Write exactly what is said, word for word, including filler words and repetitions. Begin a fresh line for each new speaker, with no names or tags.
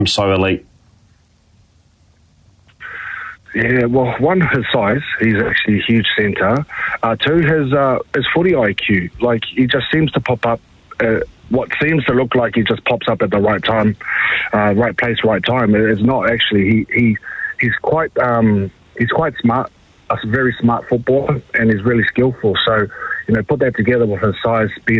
so elite?
Yeah, well, one, his size. He's actually a huge centre. Uh, two, his uh, his footy I Q. Like, he just seems to pop up. Uh, what seems to look like he just pops up at the right time, uh, right place, right time. It's not actually. He he he's quite um, he's quite smart. A very smart footballer, and he's really skillful. So, you know, put that together with his size, being